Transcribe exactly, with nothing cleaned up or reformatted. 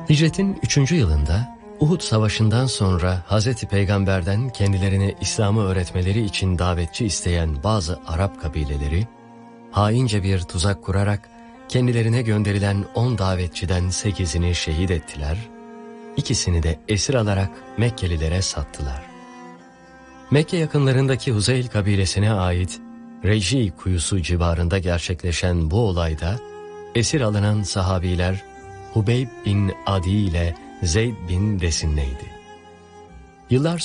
Hicretin üçüncü yılında Uhud Savaşı'ndan sonra Hazreti Peygamber'den kendilerine İslam'ı öğretmeleri için davetçi isteyen bazı Arap kabileleri, haince bir tuzak kurarak kendilerine gönderilen on davetçiden sekizini şehit ettiler, ikisini de esir alarak Mekkelilere sattılar. Mekke yakınlarındaki Huzeyl kabilesine ait Reci kuyusu civarında gerçekleşen bu olayda esir alınan sahabiler Hubeyb bin Adi ile Zeyd bin Desinne'ydi. Yıllar